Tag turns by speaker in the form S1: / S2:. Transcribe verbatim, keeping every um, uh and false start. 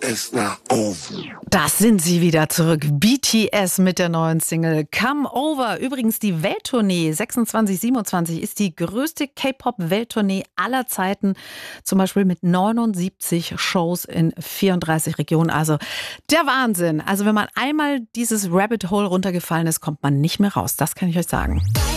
S1: It's not over.
S2: Das sind sie wieder zurück. B T S mit der neuen Single Come Over. Übrigens die Welttournee sechsundzwanzig siebenundzwanzig ist die größte K-Pop-Welttournee aller Zeiten. Zum Beispiel mit neunundsiebzig Shows in vierunddreißig Regionen. Also der Wahnsinn. Also wenn man einmal dieses Rabbit Hole runtergefallen ist, kommt man nicht mehr raus. Das kann ich euch sagen.